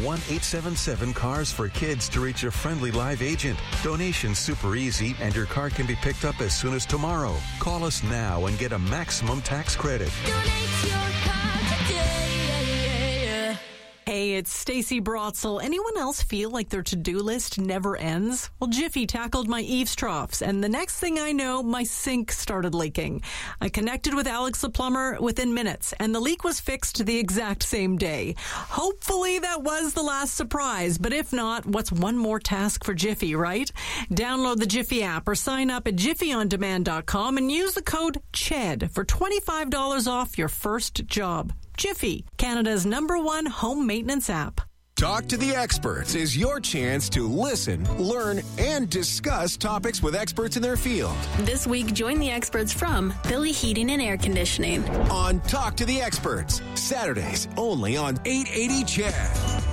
1-877-CARS-FOR-KIDS to reach a friendly live agent. Donation's super easy, and your car can be picked up as soon as tomorrow. Call us now and get a maximum tax credit. Donate your car today. Hey, it's Stacey Brotzel. Anyone else feel like their to-do list never ends? Well, Jiffy tackled my eaves troughs, and the next thing I know, my sink started leaking. I connected with Alex the plumber within minutes, and the leak was fixed the exact same day. Hopefully that was the last surprise, but if not, what's one more task for Jiffy, right? Download the Jiffy app or sign up at jiffyondemand.com and use the code CHED for $25 off your first job. Jiffy, Canada's #1 home maintenance app. Talk to the Experts is your chance to listen, learn, and discuss topics with experts in their field. This week, join the experts from Philly Heating and Air Conditioning. On Talk to the Experts, Saturdays only on 880 CHED.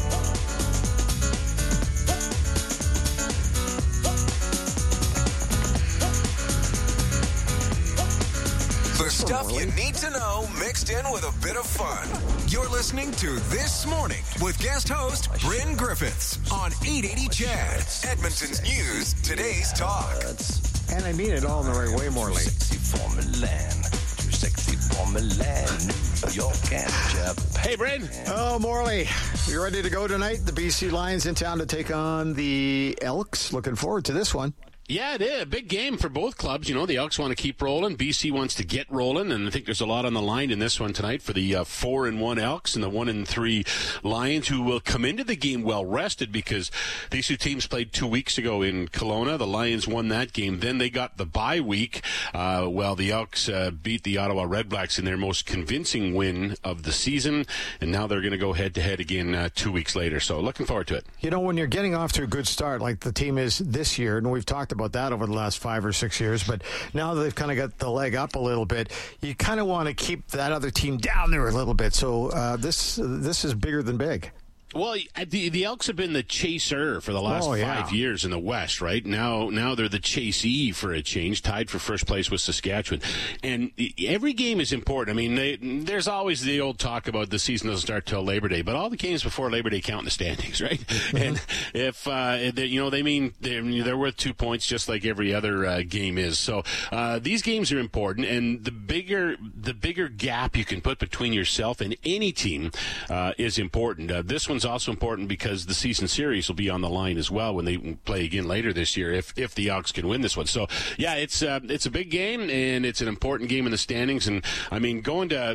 The stuff you need to know mixed in with a bit of fun. You're listening to This Morning with guest host Bryn Griffiths on 880 CHED, Edmonton's News, Today's Talk. And I mean it all in the right way, Morley. Hey, Bryn. Oh, Morley, you ready to go tonight? The BC Lions in town to take on the Elks. Looking forward to this one. Yeah, it is a big game for both clubs. You know, the Elks want to keep rolling. BC wants to get rolling, and I think there's a lot on the line in this one tonight for the 4-1 Elks and the 1-3 Lions, who will come into the game well rested because these two teams played 2 weeks ago in Kelowna. The Lions won that game. Then they got the bye week. The Elks beat the Ottawa Redblacks in their most convincing win of the season, and now they're going to go head-to-head again 2 weeks later. So looking forward to it. You know, when you're getting off to a good start like the team is this year, and we've talked about that over the last 5 or 6 years, but now that they've kind of got the leg up a little bit, you kind of want to keep that other team down there a little bit. So this is bigger than big. Well, the Elks have been the chaser for the last 5 years in the West, right? Now they're the chasee for a change, tied for first place with Saskatchewan. And every game is important. I mean, there's always the old talk about the season doesn't start till Labor Day, but all the games before Labor Day count in the standings, right? And if they mean they're worth 2 points just like every other game is. So these games are important, and the bigger gap you can put between yourself and any team is important. This one's also important because the season series will be on the line as well when they play again later this year if the Elks can win this one. So yeah, it's a big game, and it's an important game in the standings. And I mean, going to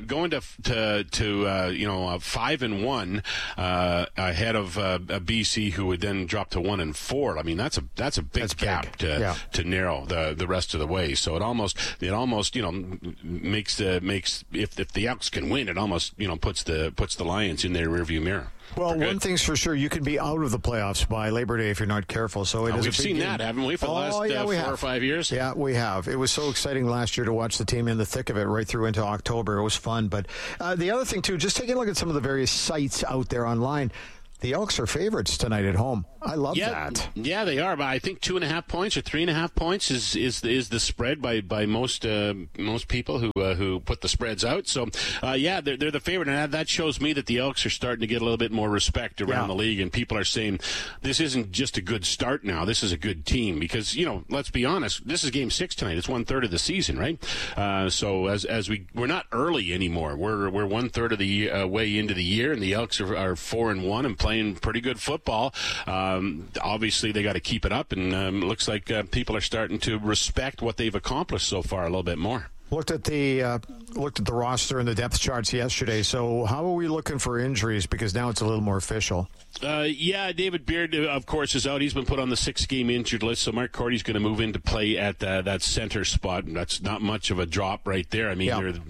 5-1 ahead of BC, who would then drop to 1-4. I mean, that's a big gap to narrow the rest of the way. So it almost makes if the Elks can win, it almost puts the Lions in their rearview mirror. Well, one thing's for sure, you can be out of the playoffs by Labor Day if you're not careful. So we've seen that, haven't we, for the last 4 or 5 years? Yeah, we have. It was so exciting last year to watch the team in the thick of it right through into October. It was fun. But the other thing, too, just taking a look at some of the various sites out there online, the Elks are favorites tonight at home. I love that. Yeah, they are. But I think 2.5 points or 3.5 points is the spread by most people who put the spreads out. So they're the favorite, and that shows me that the Elks are starting to get a little bit more respect around the league, and people are saying this isn't just a good start now. This is a good team because let's be honest, this is Game 6 tonight. It's 1/3 of the season, right? So as we're not early anymore. We're 1/3 of the way into the year, and the Elks are 4-1 and playing pretty good football. Obviously, they got to keep it up, and looks like people are starting to respect what they've accomplished so far a little bit more. Looked at the roster and the depth charts yesterday. So how are we looking for injuries? Because now it's a little more official. David Beard, of course, is out. He's been put on the 6-game injured list. So Mark Cordy's going to move into play at that center spot. That's not much of a drop right there. I mean,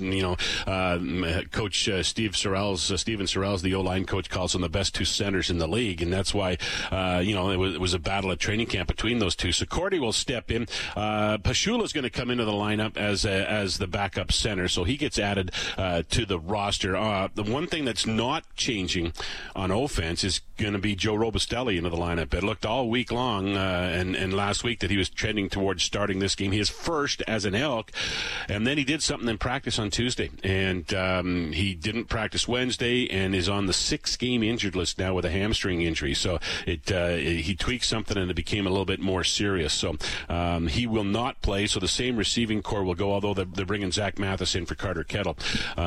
Coach Steven Sorrells, the O-line coach, calls them the best two centers in the league, and that's why it was a battle at training camp between those two. So Cordy will step in. Pashula is going to come into the lineup as as the backup center, so he gets added to the roster. The one thing that's not changing on offense is going to be Joe Robustelli into the lineup. It looked all week long and last week that he was trending towards starting this game. He is first as an Elk, and then he did something in practice on Tuesday, and he didn't practice Wednesday and is on the 6-game injured list now with a hamstring injury. So he tweaked something and it became a little bit more serious. So he will not play. So the same receiving core will go, although they're bringing Zach Mathis in for Carter Kettle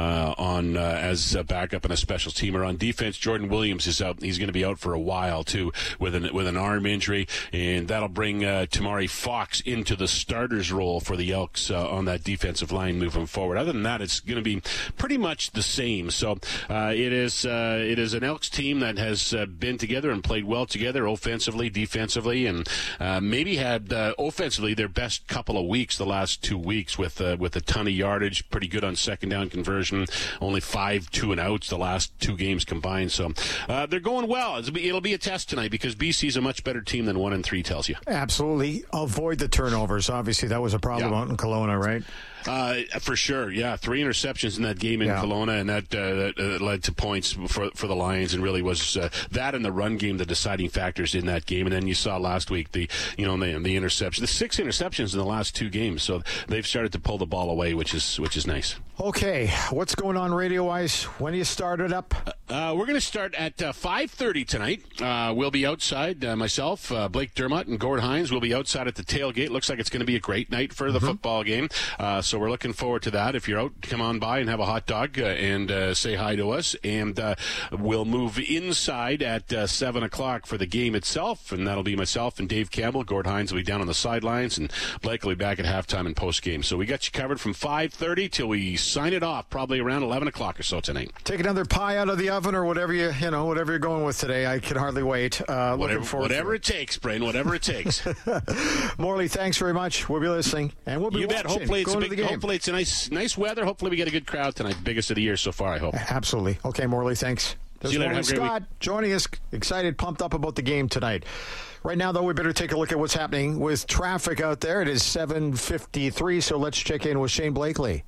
as a backup and a special teamer. On defense, Jordan Williams is out. He's going to be out for a while too with an arm injury, and that'll bring Tamari Fox into the starter's role for the Elks on that defensive line moving forward. Other than that, it's going to be pretty much the same. So it is an Elks team that has been together and played well together, offensively, defensively, and maybe had offensively their best couple of weeks the last 2 weeks with a ton of yardage, pretty good on second down conversion, only 5 2-and-outs the last 2 games combined. So they're going well. It'll be a test tonight because BC's a much better team than 1-3 tells you. Absolutely. Avoid the turnovers. Obviously, that was a problem out in Kelowna, right? For sure, yeah. 3 interceptions in that game in Kelowna, and that led to points for the Lions, and really was that and the run game the deciding factors in that game. And then you saw last week the interception, the 6 interceptions in the last 2 games. So they've started to pull the ball away, which is nice. Okay, what's going on radio-wise? When do you start it up? We're going to start at 5:30 tonight. We'll be outside, myself, Blake Dermott, and Gord Hines will be outside at the tailgate. Looks like it's going to be a great night for the football game. So we're looking forward to that. If you're out, come on by and have a hot dog and say hi to us. And we'll move inside at 7 o'clock for the game itself, and that'll be myself and Dave Campbell. Gord Hines will be down on the sidelines, and Blake will be back at halftime and post-game. So we got you covered from 5:30 till we sign it off, probably around 11 o'clock or so tonight. Take another pie out of the oven or whatever whatever you're going with today. I can hardly wait. Whatever it takes, Brain, whatever it takes. Morley, thanks very much. We'll be listening, and we'll be watching. Hopefully it's a nice weather. Hopefully we get a good crowd tonight. Biggest of the year so far, I hope. Absolutely. Okay, Morley, thanks. See you later. Morley Scott joining us, excited, pumped up about the game tonight. Right now, though, we better take a look at what's happening with traffic out there. It is 7:53, so let's check in with Shane Blakely.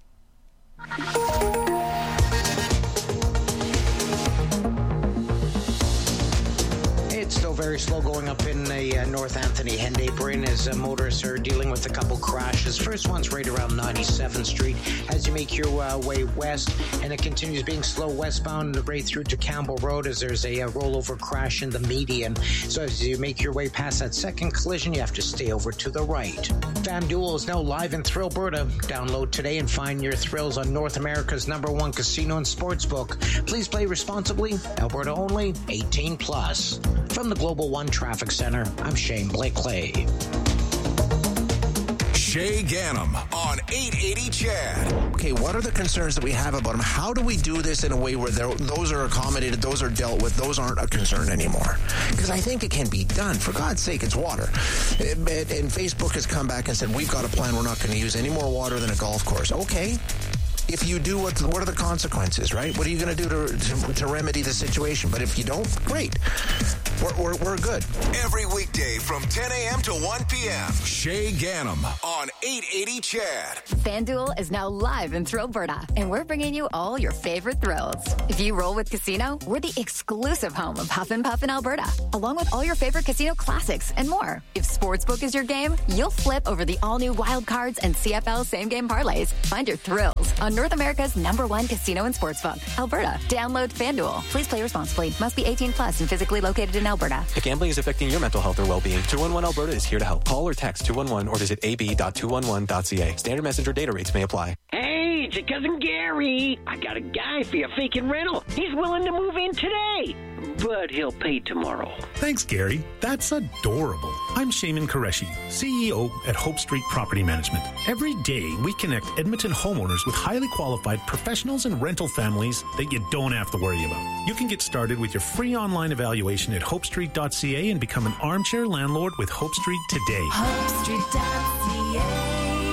It's still very slow going up in the North Anthony Henday Bryn as motorists are dealing with a couple crashes. First one's right around 97th Street as you make your way west, and it continues being slow westbound right through to Campbell Road as there's a rollover crash in the median. So as you make your way past that second collision, you have to stay over to the right. FanDuel is now live in Thrillberta. Download today and find your thrills on North America's #1 casino and sportsbook. Please play responsibly. Alberta only. 18 plus. From the Global One Traffic Center, I'm Shane Blakely. Shay Ganem on 880 CHAD. Okay, what are the concerns that we have about them? How do we do this in a way where those are accommodated, those are dealt with, those aren't a concern anymore? Because I think it can be done. For God's sake, it's water. And Facebook has come back and said, we've got a plan. We're not going to use any more water than a golf course. Okay. If you do, what are the consequences, right? What are you going to do to remedy the situation? But if you don't, great. We're good. Every weekday from 10 a.m. to 1 p.m. Shay Ganem on 880 CHAD. FanDuel is now live in Thrillberta, and we're bringing you all your favorite thrills. If you roll with Casino, we're the exclusive home of Huff and Puff in Alberta, along with all your favorite casino classics and more. If Sportsbook is your game, you'll flip over the all-new Wild Cards and CFL same-game parlays. Find your thrills on North America's #1 casino and sportsbook, Alberta. Download FanDuel. Please play responsibly. Must be 18 plus and physically located in Alberta. If gambling is affecting your mental health or well-being, 211 Alberta is here to help. Call or text 211 or visit ab.211.ca. Standard message or data rates may apply. Hey, it's your cousin Gary. I got a guy for your vacant rental. He's willing to move in today, but he'll pay tomorrow. Thanks, Gary. That's adorable. I'm Shaman Qureshi, CEO at Hope Street Property Management. Every day, we connect Edmonton homeowners with highly qualified professionals and rental families that you don't have to worry about. You can get started with your free online evaluation at hopestreet.ca and become an armchair landlord with Hope Street today. HopeStreet.ca.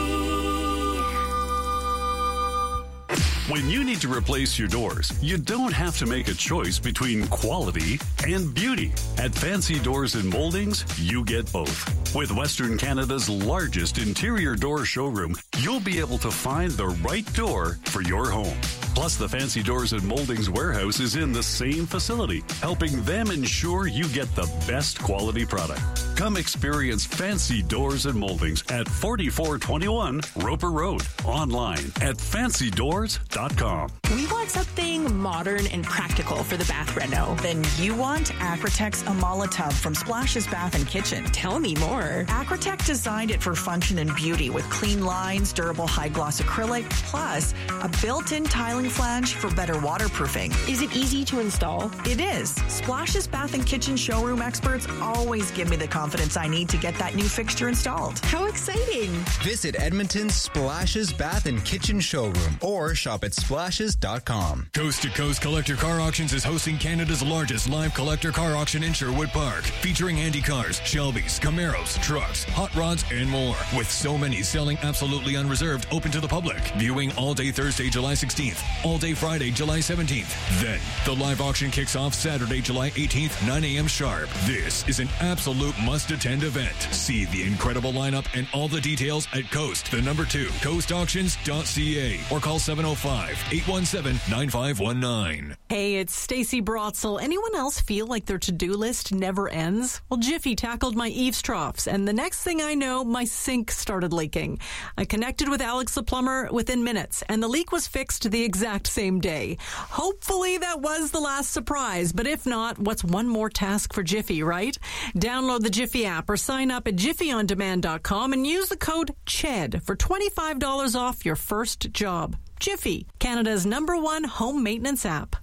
When you need to replace your doors, you don't have to make a choice between quality and beauty. At Fancy Doors and Moldings, you get both. With Western Canada's largest interior door showroom, you'll be able to find the right door for your home. Plus, the Fancy Doors and Moldings warehouse is in the same facility, helping them ensure you get the best quality product. Come experience Fancy Doors and Moldings at 4421 Roper Road. Online at fancydoors.com. We want something modern and practical for the bath reno. Then you want Acrotex Amala Tub from Splashes Bath and Kitchen. Tell me more. Acrotex designed it for function and beauty with clean lines, durable high gloss acrylic, plus a built-in tiling flange for better waterproofing. Is it easy to install? It is. Splashes Bath and Kitchen showroom experts always give me the confidence I need to get that new fixture installed. How exciting! Visit Edmonton's Splashes Bath and Kitchen showroom or shop at splashes.com. Coast to Coast Collector Car Auctions is hosting Canada's largest live collector car auction in Sherwood Park, featuring Andy cars, Shelbys, Camaros, trucks, hot rods, and more. With so many selling absolutely unreserved, open to the public. Viewing all day Thursday, July 16th, all day Friday, July 17th. Then, the live auction kicks off Saturday, July 18th, 9 a.m. sharp. This is an absolute must-attend event. See the incredible lineup and all the details at Coast, the number 2, coastauctions.ca, or call 705-817-9519. Hey, it's Stacey Brotzel. Anyone else feel like their to-do list never ends? Well, Jiffy tackled my eaves troughs, and the next thing I know, my sink started leaking. I connected with Alex the plumber within minutes, and the leak was fixed the exact same day. Hopefully that was the last surprise, but if not, what's one more task for Jiffy, right? Download the Jiffy app or sign up at jiffyondemand.com and use the code CHED for $25 off your first job. Jiffy, Canada's #1 home maintenance app.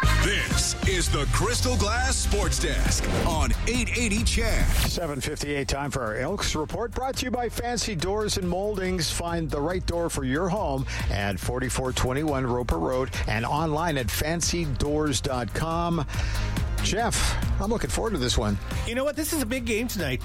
This is the Crystal Glass Sports Desk on 880 CHED. 7:58 time for our Elks Report, brought to you by Fancy Doors and Moldings. Find the right door for your home at 4421 Roper Road and online at fancydoors.com. Jeff, I'm looking forward to this one. You know what? This is a big game tonight.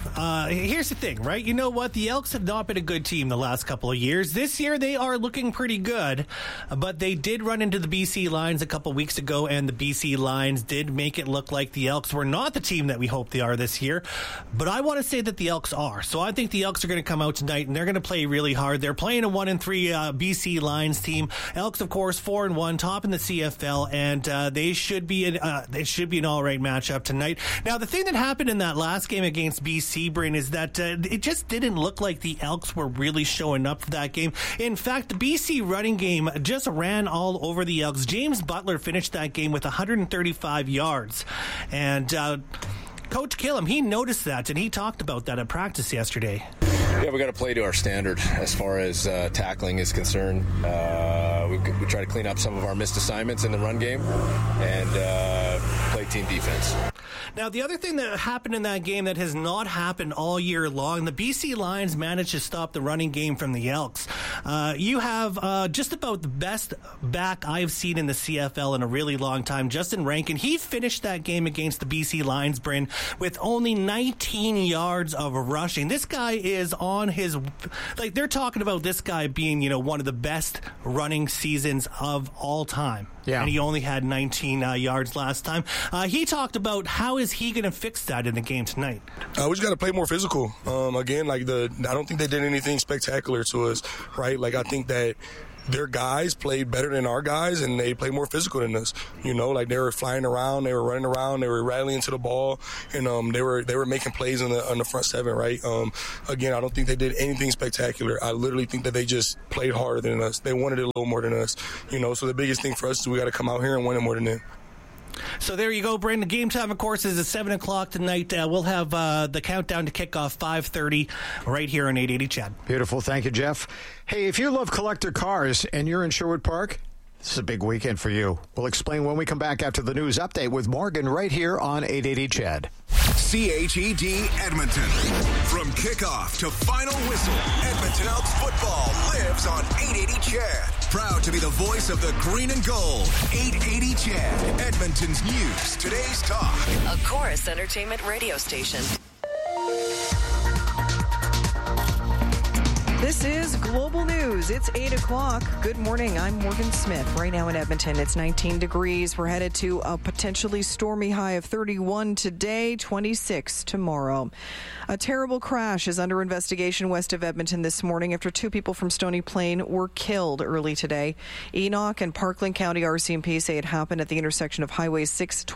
Here's the thing, right? You know what? The Elks have not been a good team the last couple of years. This year, they are looking pretty good, but they did run into the BC Lions a couple weeks ago, and the BC Lions did make it look like the Elks were not the team that we hope they are this year. But I want to say that the Elks are. So I think the Elks are going to come out tonight, and they're going to play really hard. They're playing a 1-3 BC Lions team. Elks, of course, 4-1, top in the CFL, and they should be an all right matchup tonight. Now, the thing that happened in that last game against BC, Bryn, is that it just didn't look like the Elks were really showing up for that game. In fact, the BC running game just ran all over the Elks. James Butler finished that game with 135 yards. And Coach Killam, he noticed that, and he talked about that at practice yesterday. Yeah, we got to play to our standard as far as tackling is concerned. We try to clean up some of our missed assignments in the run game and play team defense. Now, the other thing that happened in that game that has not happened all year long, the BC Lions managed to stop the running game from the Elks. You have just about the best back I've seen in the CFL in a really long time, Justin Rankin. He finished that game against the BC Lions, Bryn, with only 19 yards of rushing. This guy is on his, like, they're talking about this guy being, you know, one of the best running seasons of all time. Yeah. And he only had 19 yards last time. He talked about how is he going to fix that in the game tonight. We just got to play more physical. Again, I don't think they did anything spectacular to us, right? Like, I think that their guys played better than our guys, and they played more physical than us. You know, like, they were flying around, they were running around, they were rallying to the ball, and they were making plays on the front seven, right? Again, I don't think they did anything spectacular. I literally think that they just played harder than us. They wanted it a little more than us, you know. So the biggest thing for us is we got to come out here and win it more than them. So there you go, Brandon. Game time, of course, is at 7 o'clock tonight. We'll have the countdown to kickoff 5:30 right here on 880 CHED. Beautiful. Thank you, Jeff. Hey, if you love collector cars and you're in Sherwood Park, this is a big weekend for you. We'll explain when we come back after the news update with Morgan right here on 880 CHED. CHED Edmonton. From kickoff to final whistle, Edmonton Elks football lives on 880 CHED. Proud to be the voice of the green and gold. 880 CHED, Edmonton's news, today's talk. A Chorus Entertainment radio station. This is Global News. News. It's 8 o'clock. Good morning. I'm Morgan Smith. Right now in Edmonton, it's 19 degrees. We're headed to a potentially stormy high of 31 today, 26 tomorrow. A terrible crash is under investigation west of Edmonton this morning after 2 people from Stony Plain were killed early today. Enoch and Parkland County RCMP say it happened at the intersection of Highways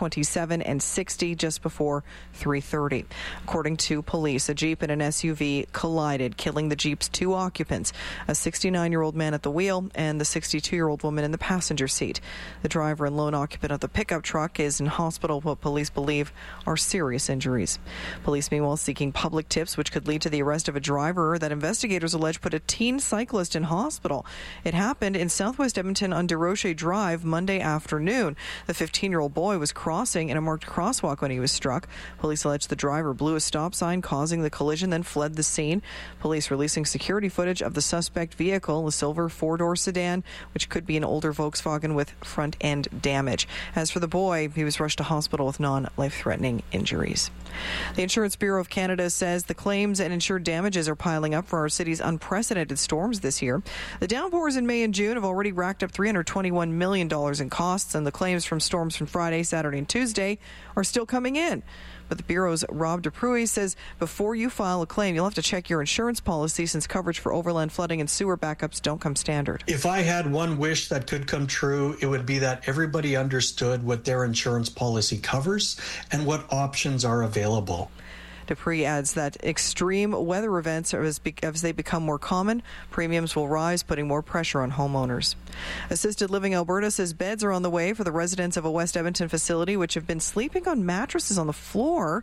627 and 60 just before 3:30. According to police, a Jeep and an SUV collided, killing the Jeep's 2 occupants, a 69-year-old man at the wheel and the 62-year-old woman in the passenger seat. The driver and lone occupant of the pickup truck is in hospital, what police believe are serious injuries. Police, meanwhile, seeking public tips which could lead to the arrest of a driver that investigators allege put a teen cyclist in hospital. It happened in southwest Edmonton on Desrochers Drive Monday afternoon. The 15-year-old boy was crossing in a marked crosswalk when he was struck. Police allege the driver blew a stop sign, causing the collision, then fled the scene. Police releasing security footage of the suspect vehicle, a silver 4-door sedan, which could be an older Volkswagen with front-end damage. As for the boy, he was rushed to hospital with non-life-threatening injuries. The Insurance Bureau of Canada says the claims and insured damages are piling up for our city's unprecedented storms this year. The downpours in May and June have already racked up $321 million in costs, and the claims from storms from Friday, Saturday, and Tuesday are still coming in. But the Bureau's Rob Dupuy says before you file a claim, you'll have to check your insurance policy since coverage for overland flooding and sewer backups don't come standard. If I had one wish that could come true, it would be that everybody understood what their insurance policy covers and what options are available. Dupree adds that extreme weather events, as they become more common, premiums will rise, putting more pressure on homeowners. Assisted Living Alberta says beds are on the way for the residents of a West Edmonton facility which have been sleeping on mattresses on the floor.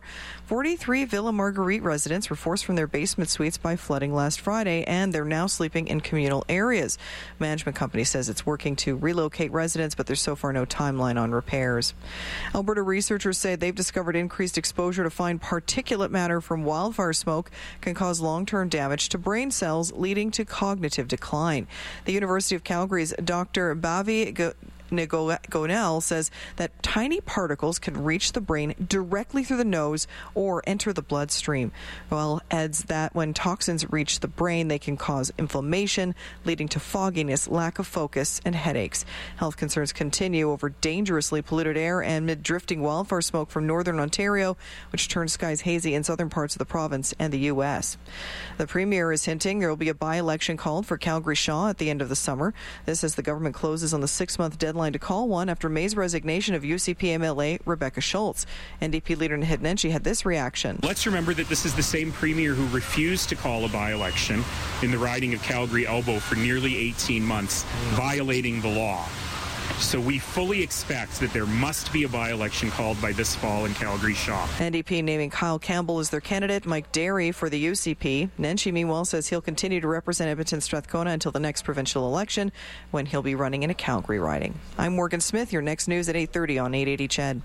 43 Villa Marguerite residents were forced from their basement suites by flooding last Friday, and they're now sleeping in communal areas. Management company says it's working to relocate residents, but there's so far no timeline on repairs. Alberta researchers say they've discovered increased exposure to fine particulate matter from wildfire smoke can cause long-term damage to brain cells, leading to cognitive decline. The University of Calgary's Dr. Bavi Gonel says that tiny particles can reach the brain directly through the nose or enter the bloodstream. Well, adds that when toxins reach the brain, they can cause inflammation, leading to fogginess, lack of focus, and headaches. Health concerns continue over dangerously polluted air and mid-drifting wildfire smoke from northern Ontario, which turns skies hazy in southern parts of the province and the U.S. The Premier is hinting there will be a by-election called for Calgary Shaw at the end of the summer. This as the government closes on the 6-month deadline to call one after May's resignation of UCP MLA Rebecca Schultz. NDP leader Naheed Nenshi had this reaction. Let's remember that this is the same premier who refused to call a by-election in the riding of Calgary-Elbow for nearly 18 months, violating the law. So we fully expect that there must be a by-election called by this fall in Calgary Shaw. NDP naming Kyle Campbell as their candidate, Mike Derry for the UCP. Nenshi, meanwhile, says he'll continue to represent Edmonton Strathcona until the next provincial election, when he'll be running in a Calgary riding. I'm Morgan Smith. Your next news at 8:30 on 880 CHED.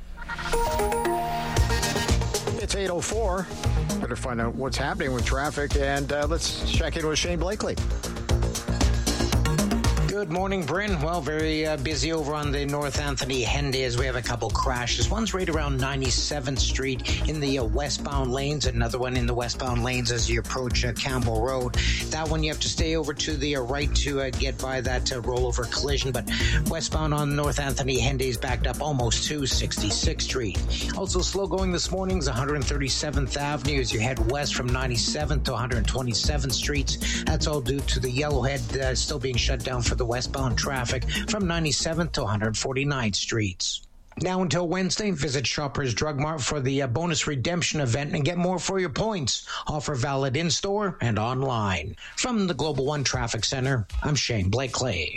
It's 8:04. Better find out what's happening with traffic, and let's check in with Shane Blakely. Good morning, Bryn. Well, very busy over on the North Anthony Henday as we have a couple crashes. One's right around 97th Street in the westbound lanes. Another one in the westbound lanes as you approach Campbell Road. That one you have to stay over to the right to get by that rollover collision. But westbound on North Anthony Henday is backed up almost to 66th Street. Also slow going this morning is 137th Avenue as you head west from 97th to 127th Streets. That's all due to the Yellowhead still being shut down for the westbound traffic from 97th to 149th Streets. Now until Wednesday, visit Shoppers Drug Mart for the bonus redemption event and get more for your points. Offer valid in-store and online. From the Global One Traffic Center, I'm Shane Blakely.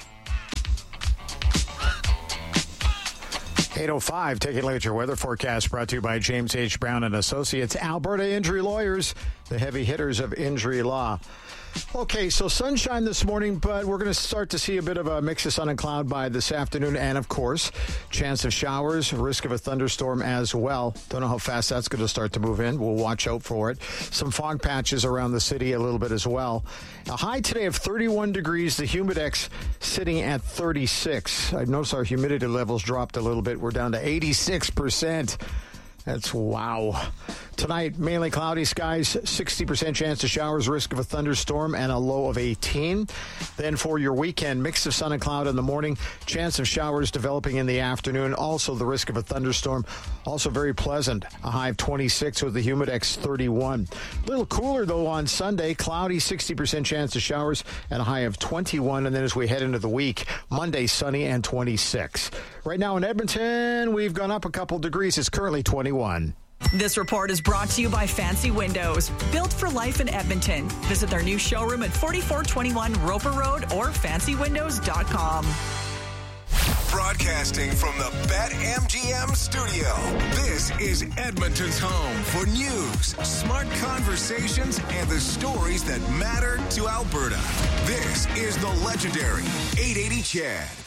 8:05, taking a look at your weather forecast, brought to you by James H. Brown and Associates, Alberta Injury Lawyers, the heavy hitters of injury law. Okay, so sunshine this morning, but we're going to start to see a bit of a mix of sun and cloud by this afternoon. And, of course, chance of showers, risk of a thunderstorm as well. Don't know how fast that's going to start to move in. We'll watch out for it. Some fog patches around the city a little bit as well. A high today of 31 degrees. The humidex sitting at 36. I noticed our humidity levels dropped a little bit. We're down to 86%. That's wow. Tonight, mainly cloudy skies, 60% chance of showers, risk of a thunderstorm, and a low of 18. Then for your weekend, mix of sun and cloud in the morning, chance of showers developing in the afternoon, also the risk of a thunderstorm. Also very pleasant, a high of 26 with the humidex 31. A little cooler, though, on Sunday, cloudy, 60% chance of showers, and a high of 21. And then as we head into the week, Monday, sunny and 26. Right now in Edmonton, we've gone up a couple degrees. It's currently 21. This report is brought to you by Fancy Windows, built for life in Edmonton. Visit their new showroom at 4421 Roper Road or fancywindows.com. Broadcasting from the BetMGM studio, this is Edmonton's home for news, smart conversations, and the stories that matter to Alberta. This is the legendary 880 CHED.